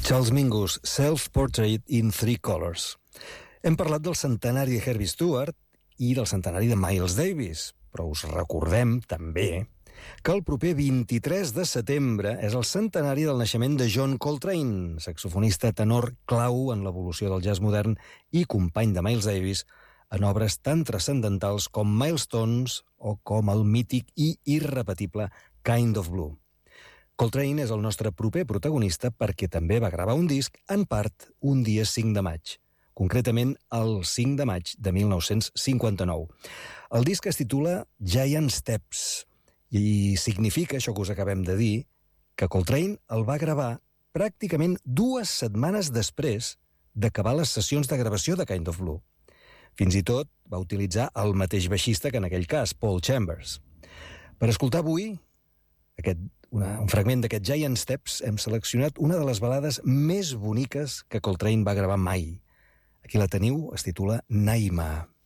Charles Mingus, Self-Portrait in Three Colors. Hem parlat del centenari de Herbie Stewart i del centenari de Miles Davis, però us recordem també que el proper 23 de setembre és el centenari del naixement de John Coltrane, saxofonista tenor clau en l'evolució del jazz modern i company de Miles Davis en obres tan transcendentals com Milestones o com el mític i irrepetible Kind of Blue. Coltrane és el nostre proper protagonista perquè també va gravar un disc, en part, un dia 5 de maig, concretament el 5 de maig de 1959. El disc es titula Giant Steps i significa, això que us acabem de dir, que Coltrane el va gravar pràcticament 2 setmanes després d'acabar les sessions de gravació de Kind of Blue. Fins i tot va utilitzar el mateix baixista que en aquell cas, Paul Chambers. Per escoltar avui un fragment d'aquest Giant Steps hem seleccionat una de les balades més boniques que Coltrane va gravar mai. Aquí la teniu, es titula Naima.